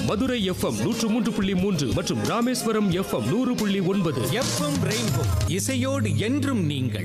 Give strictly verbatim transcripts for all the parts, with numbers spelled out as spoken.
Madurai FM நூற்று மூன்று புள்ளி மூன்று மற்றும் ராமேஸ்வரம் எஃப்எம் நூறு புள்ளி ஒன்பது. எஃப்எம் ரெயின்போ இசையோடு என்றும் நீங்கள்.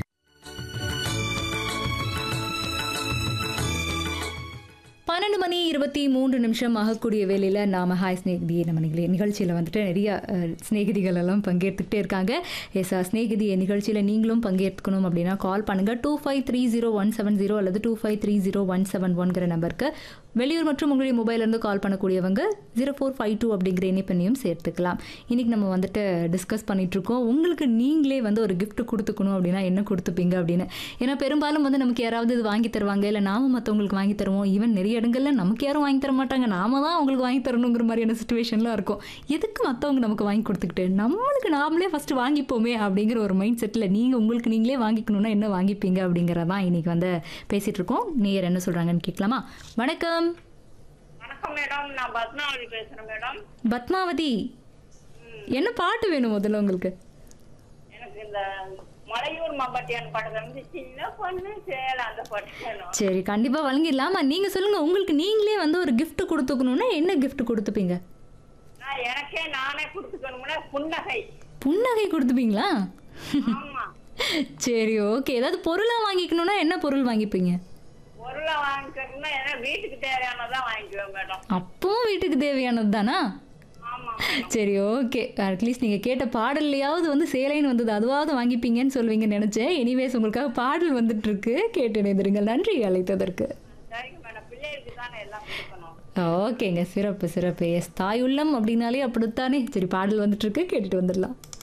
பன்னெண்டு மணி இருபத்தி மூன்று நிமிஷம் ஆகக்கூடிய வேலையில் நாம் ஹாய் ஸ்நேகிதி நம்ம நிகழ்ச்சியில் வந்துட்டு நிறைய ஸ்நேகிதிகள் எல்லாம் பங்கேற்றுக்கிட்டே இருக்காங்க. எஸ் ஸ்நேகிதி நிகழ்ச்சியில் நீங்களும் பங்கேற்கணும் அப்படின்னா கால் பண்ணுங்கள் two five three zero one seven zero அல்லது two five three zero one seven ஒன்கிற நம்பருக்கு. வெளியூர் மற்றும் உங்களுடைய மொபைலேருந்து கால் பண்ணக்கூடியவங்க ஜீரோ ஃபோர் ஃபைவ் டூ அப்படிங்கிற இணைப்பெண்ணையும் சேர்த்துக்கலாம். இன்றைக்கி நம்ம வந்துட்டு டிஸ்கஸ் பண்ணிகிட்ருக்கோம், உங்களுக்கு நீங்களே வந்து ஒரு கிஃப்ட் கொடுத்துக்கணும் அப்படின்னா என்ன கொடுத்துப்பீங்க அப்படின்னு. ஏன்னா பெரும்பாலும் வந்து நமக்கு யாராவது இது வாங்கி தருவாங்க, இல்லை நாம மற்றவங்களுக்கு வாங்கி தருவோம். ஈவன் நிறைய இடங்களில் நமக்கு யாரும் வாங்கி தர மாட்டாங்க, நாம தான் அவங்களுக்கு வாங்கி தரணுங்கிற மாதிரியான சுச்சுவேஷன்லாம் இருக்கும். எதுக்கு மற்றவங்க நமக்கு வாங்கி கொடுத்துக்கிட்டு நம்மளுக்கு நாமளே ஃபஸ்ட்டு வாங்கிப்போமே அப்படிங்கிற ஒரு மைண்ட் செட்டில் நீங்கள் உங்களுக்கு நீங்களே வாங்கிக்கணும்னா என்ன வாங்கிப்பீங்க அப்படிங்கிறதான் இன்னைக்கு வந்து பேசிகிட்டு இருக்கோம். நேயர் என்ன சொல்கிறாங்கன்னு கேட்கலாமா? வணக்கம். வணக்கம் மேடம், நான் பத்மாவதி பேசுறேன் மேடம். பத்மாவதி, என்ன பாட்டு வேணும் முதல்ல உங்களுக்கு? எனக்கு இந்த மலையூர் மம்பட்டியான் பாட்டு வந்து சின்ன பொண்ணு சேல அந்த பாட்டு வேணும். சரி, கண்டிப்பா வழங்கிடலாமா. நீங்க சொல்லுங்க, உங்களுக்கு நீங்களே வந்து ஒரு gift கொடுத்துக்கணும்னா என்ன gift கொடுத்துப்பீங்க? நான் எனக்கே நானே கொடுத்துக்கணும்னா புன்னகை. புன்னகை கொடுத்துப்பீங்களா? ஆமா. சரி, ஓகே. ஏதாவது பொருளா வாங்கிக்கணும்னா என்ன பொருள் வாங்கிப்பீங்க? பொருளை வாங்கிக்கணும்னா ஏன்னா வீட்டுக்கு தேவையானதான் வாங்கிக்குவேன் மேடம். அப்பவும் வீட்டுக்கு தேவையானது தானா? ஆமா. சரி, ஓகே. அட்லீஸ்ட் நீங்கள் கேட்ட பாடல்லையாவது வந்து சேலைன்னு வந்தது, அதுவாவது வாங்கிப்பீங்கன்னு சொல்வீங்கன்னு நினச்சேன். எனிவேஸ் உங்களுக்காக பாடல் வந்துட்டு இருக்கு, கேட்டு இணைந்திருங்கள். நன்றி அழைத்ததற்கு. சரிங்க மேடம், பிள்ளைகளுக்கு தானே எல்லாம் கொடுக்கணும். ஓகேங்க, சிறப்பு சிறப்பு. எஸ், தாய் உள்ளம் அப்படின்னாலே அப்படித்தானே. சரி, பாடல் வந்துட்டு இருக்கு, கேட்டுட்டு வந்துடலாம்.